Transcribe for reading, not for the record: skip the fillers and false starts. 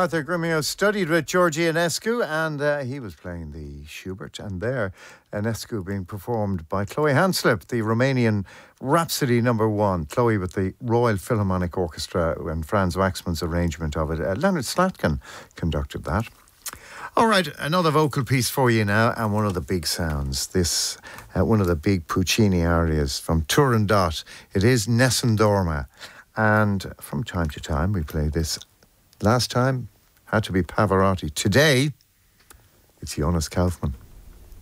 Arthur Grimio studied with Georgi Enescu, and he was playing the Schubert, and there Enescu being performed by Chloe Hanslip, the Romanian Rhapsody #1. Chloe with the Royal Philharmonic Orchestra and Franz Waxman's arrangement of it. Leonard Slatkin conducted that. All right, another vocal piece for you now, and one of the big sounds. This, one of the big Puccini arias from Turandot. It is Nessun Dorma. And from time to time, we play this. Last time, had to be Pavarotti. Today, it's Jonas Kaufmann.